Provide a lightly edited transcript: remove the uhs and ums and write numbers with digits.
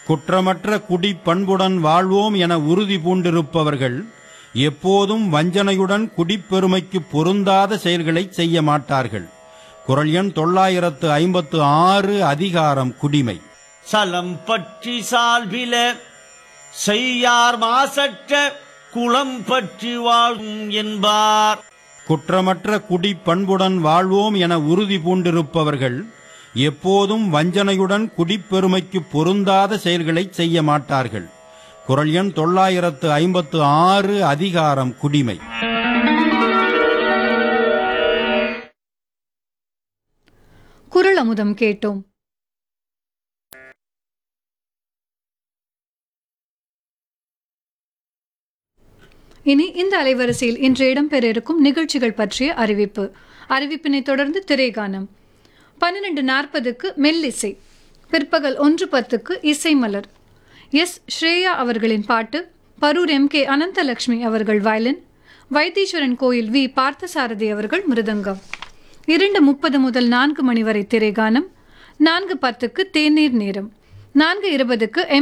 குற்றமற்ற குடி பண்புடன் வாழ்வோம் என உறுதி பூண்டிருப்பவர்கள் எப்போதும் வஞ்சனையுடன் குடிப்பெருமைக்கு பொருந்தாத செயல்களை செய்ய மாட்டார்கள். குறள் எண் 956 அதிகாரம் குடிமை. சலம் பற்றி சால்பில செய்யார் மாசற்ற குளம் பற்றி வாழும் என்பார். குற்றமற்ற குடி பண்புடன் வாழ்வோம் என உறுதி பூண்டிருப்பவர்கள் எப்போதும் வஞ்சனையுடன் குடிப்பெருமைக்கு பொருந்தாத செயல்களை செய்ய மாட்டார்கள். குறள் எண் 956 அதிகாரம் குடிமை. குறள் அமுதம் கேட்டோம். இனி இந்த அலைவரிசையில் இன்று இடம்பெற இருக்கும் நிகழ்ச்சிகள் பற்றிய அறிவிப்பினை தொடர்ந்து திரைகானம். 12:40 மெல்லிசை, பிற்பகல் 1:10 இசை மலர். எஸ் ஸ்ரேயா அவர்களின் பாட்டு, பரூர் MK அனந்தலட்சுமி அவர்கள் வயலின், வைத்தீஸ்வரன் கோயில் வி பார்த்தசாரதி அவர்கள் மிருதங்கம். 2:30 முதல் 4 மணி வரை திரைகானம். 4:10 தேநீர் நேரம். 4:20